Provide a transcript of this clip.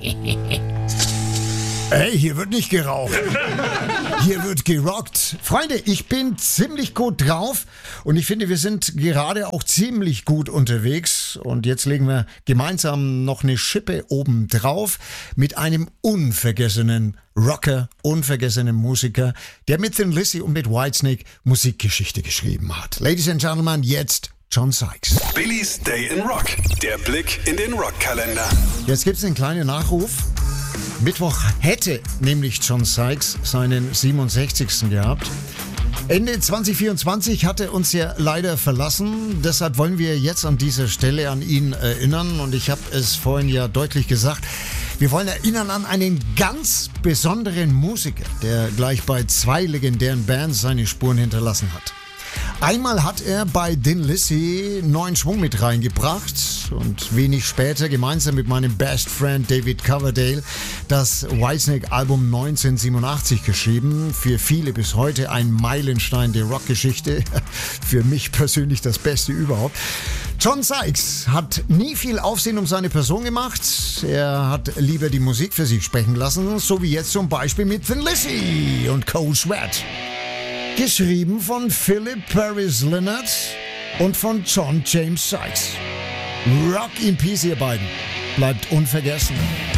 Hey, hier wird nicht geraucht. Hier wird gerockt. Freunde, ich bin ziemlich gut drauf und ich finde, wir sind gerade auch ziemlich gut unterwegs. Und jetzt legen wir gemeinsam noch eine Schippe oben drauf mit einem unvergessenen Rocker, unvergessenen Musiker, der mit Thin Lizzy und mit Whitesnake Musikgeschichte geschrieben hat. Ladies and Gentlemen, jetzt John Sykes. Billys Day in Rock. Der Blick in den Rockkalender. Jetzt gibt es einen kleinen Nachruf. Mittwoch hätte nämlich John Sykes seinen 67. gehabt. Ende 2024 hat er uns ja leider verlassen. Deshalb wollen wir jetzt an dieser Stelle an ihn erinnern. Und ich habe es vorhin ja deutlich gesagt. Wir wollen erinnern an einen ganz besonderen Musiker, der gleich bei 2 legendären Bands seine Spuren hinterlassen hat. Einmal hat er bei Thin Lizzy neuen Schwung mit reingebracht und wenig später gemeinsam mit meinem Best Friend David Coverdale das Whitesnake-Album 1987 geschrieben. Für viele bis heute ein Meilenstein der Rockgeschichte. Für mich persönlich das Beste überhaupt. John Sykes hat nie viel Aufsehen um seine Person gemacht. Er hat lieber die Musik für sich sprechen lassen, so wie jetzt zum Beispiel mit Thin Lizzy und Cold Sweat. Geschrieben von Philip Paris Leonard und von John James Sykes. Rock in Peace, ihr beiden. Bleibt unvergessen.